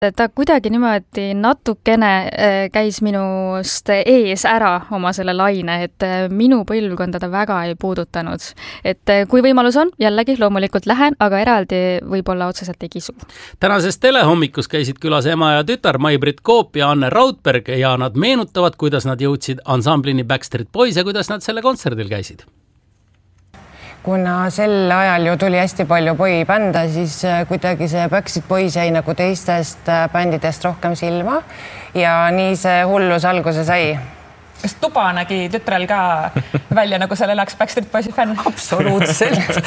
Ta kuidagi niimoodi natukene käis minust ees ära oma selle laine, et minu põlvkonda ta väga ei puudutanud. Et kui võimalus on, jällegi loomulikult lähen, aga eraldi võib-olla otseselt ei kisu. Tänases telehommikus käisid külas ema ja tütar Mai-Britt Koop ja Anne Raudberg ja nad meenutavad, kuidas nad jõudsid ansamblini Backstreet Boys ja kuidas nad selle kontserdil käisid. Kuna sel ajal ju tuli hästi palju boybände, siis kuidagi see Backstreet Boys jäi nagu teistest bändidest rohkem silma ja nii see hullus alguse sai. Kas tuba nägi tütrel ka välja, nagu seal elaks Backstreet Boysi fänn? Absoluutselt.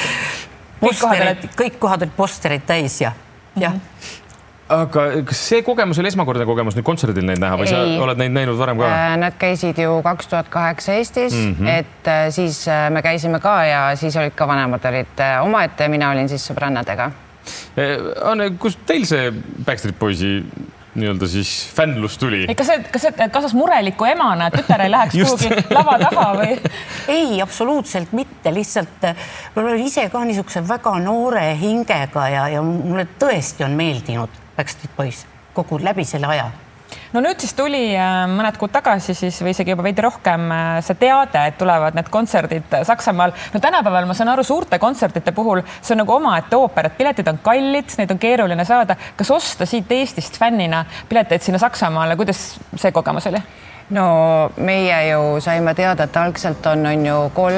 Kõik kohad olid posterid täis ja. Aga kas see kogemus oli esmakordne kogemus nüüd kontserdil neid näha või sa oled neid näinud varem ka? Nad käisid ju 2008 Eestis, et siis me käisime ka ja siis olid ka vanemad olid omaette ja mina olin siis sõbrannadega. Anne, kus teil see Backstreet Boysi nii-öelda siis fännlus tuli? Kas kasas mureliku emana, et tütar ei läheks kuhugi lava taha või? Ei, absoluutselt mitte. Lihtsalt mul oli ise ka niisuguse väga noore hingega ja mulle tõesti on meeldinud Backstreet Boys kogu läbi selle aja. No nüüd siis tuli mõned kuud tagasi siis või isegi juba veidi rohkem see teade, et tulevad need kontserdid Saksamaal. No tänapäeval ma saan aru suurte kontsertide puhul, see on nagu omaette ooper, et piletid on kallid, neid on keeruline saada. Kas osta siit Eestist fännina pileteid sinna Saksamaale? Kuidas see kogemus oli? No meie ju saime teada, et algselt on ju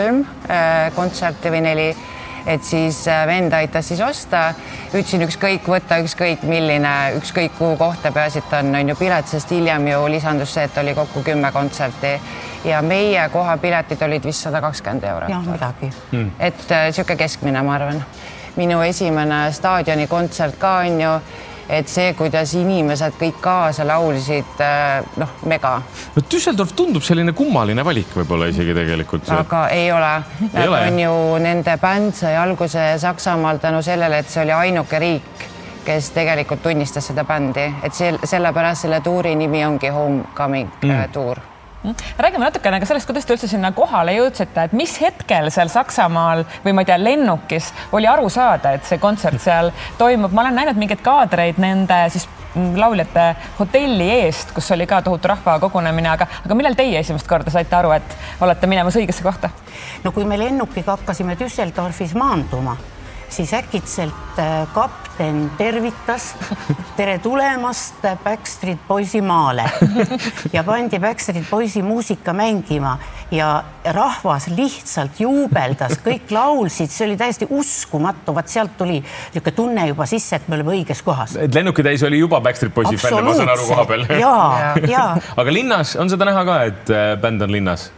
3 kontserti või 4, et siis vend aitas siis osta. Ütlesin ükskõik võtta, ükskõik milline, ükskõik kuhu kohta peasid on ju pilet, sest hiljem ju lisandus see, et oli kokku 10 kontserti ja meie koha piletid olid vist 120 €. Ja midagi. Et siuke keskmine, ma arvan. Minu esimene staadioni kontsert ka on ju, et see, kuidas inimesed kõik kaasa laulsid, mega. No Düsseldorf tundub selline kummaline valik võib-olla isegi tegelikult. Aga ei ole. Nad on ju, nende bänd sai alguse Saksamaal tänu sellele, et see oli ainuke riik, kes tegelikult tunnistas seda bändi. Et sellepärast selle tuuri nimi ongi Homecoming tuur. Räägime natukene ka sellest, kuidas te üldse sinna kohale jõudsite, et mis hetkel seal Saksamaal või ma ei tea, lennukis oli aru saada, et see kontsert seal toimub. Ma olen näinud mingeid kaadreid nende siis lauljate hotelli eest, kus oli ka tohutu rahva kogunemine, aga millal teie esimest korda saite aru, et olete minemas õigesse kohta? No kui me lennukiga hakkasime Düsseldorfis maanduma, siis äkitselt kapten tervitas, tere tulemast Backstreet Boysi maale ja pandi Backstreet Boysi muusika mängima ja rahvas lihtsalt juubeldas, kõik laulsid, see oli täiesti uskumatu, vaat sealt tuli niisugune tunne juba sisse, et me oleme õiges kohas. Et lennukitäis oli juba Backstreet Boysi fänne, ma saan aru koha peal. Jaa. Aga linnas on seda näha ka, et bänd on linnas?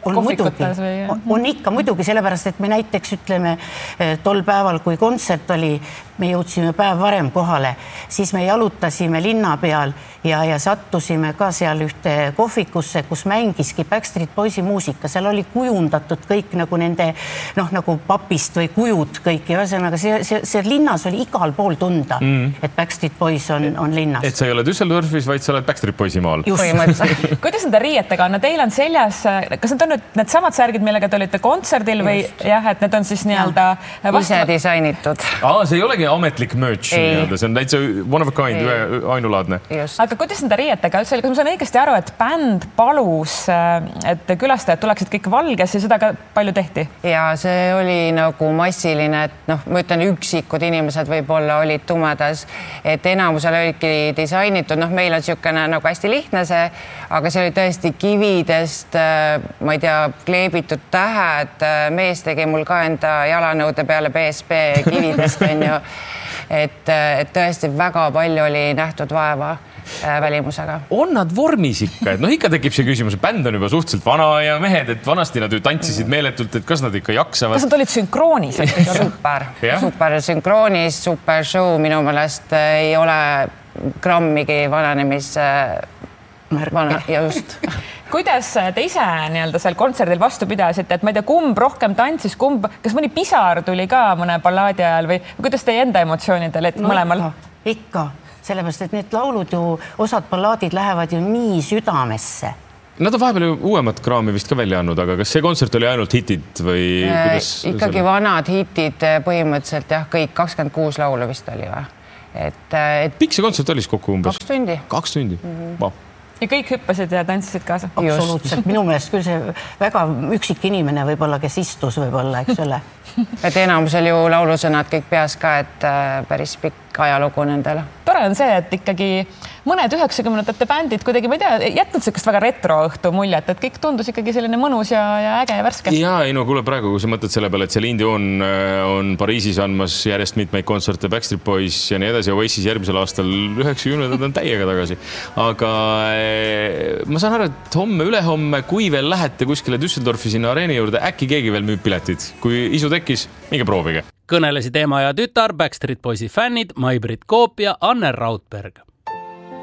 On ikka muidugi, sellepärast, et me näiteks ütleme tol päeval, kui kontsert oli, me jõudsime päev varem kohale, siis me jalutasime linna peal ja sattusime ka seal ühte kohvikusse, kus mängiski Backstreet Boysi muusika. Seal oli kujundatud kõik nagu nende, nagu papist või kujud kõik. Ja ühesõnaga, see linnas oli igal pool tunda, et Backstreet Boys on linnas. Et sa ei ole Düsseldorfis, vaid sa oled Backstreet Boysi maal. Kuidas nende riietega on? Teil on seljas, kas need on nüüd need samad särgid, millega te olite kontserdil või jah, et need on siis nii-öelda ise disainitud. See ei olegi ametlik merch, see on täitsa one of a kind, ainulaadne. Aga kuidas nende riietega üldse oli? Kas ma saan õigesti aru, et bänd palus, et külastajad tuleksid kõik valges ja seda ka palju tehti? Ja see oli nagu massiline, et ma ütlen, üksikud inimesed võib-olla olid tumedas, et enamusel olidki disainitud. Meil on niisugune nagu hästi lihtne see, aga see oli tõesti kividest, ma ei tea, kleebitud tähed. Mees tegi mul ka enda jalanõude peale BSB kividest, on ju. Et tõesti väga palju oli nähtud vaeva välimusega. On nad vormis ikka? Et ikka tekib see küsimus, et bänd on juba suhteliselt vana ja mehed, et vanasti nad ju tantsisid meeletult, et kas nad ikka jaksavad? Kas nad olid sünkroonis? Super sünkroonis, super show. Minu meelest ei ole grammigi vananemis ja just. Kuidas te ise seal kontserdil vastu pidasite, et ma ei tea, kumb rohkem tantsis, kas mõni pisar tuli ka mõne ballaadi ajal või kuidas teie enda emotsioonidel, et mõlemal? Ikka, sellepärast, et need laulud ju, osad ballaadid lähevad ju nii südamesse. Nad on vahepeal ju uuemat kraami vist ka välja andnud, aga kas see kontsert oli ainult hitid või kuidas? Ikkagi vanad hitid põhimõtteliselt, jah, kõik 26 laulu vist oli või? Pikk see kontsert oli kokku umbes? 2 tundi. 2 tundi? Wow. Ja kõik hüppasid ja tantsisid kaasa? Absoluutselt, minu meelest küll see väga üksik inimene võib-olla, kes istus võib-olla, eks ole. Et enamusel ju laulusõnad kõik peas ka, et päris pikk ajalugu nendele. Tore on see, et ikkagi mõned 90ndate bändid kuidagi, ma ei tea, jätnud sellist väga retroõhtu muljet, et kõik tundus ikkagi selline mõnus ja äge ja värske. Ja ei no kuule praegu, kui sa mõtled selle peale, et Celine Dion on Pariisis andmas järjest mitmeid kontserte, Backstreet Boys ja nii edasi, Oasis järgmisel aastal 90-ndad on täiega tagasi. Aga ma saan aru, et ülehomme, kui veel lähete kuskile Düsseldorfi sinna areeni juurde, äkki keegi veel müüb piletid. Kui isu tekkis, minge proovige. Kõnelesid ema ja tütar, Backstreet Boysi fännid, Mai-Britt Koop ja Anne Raudberg.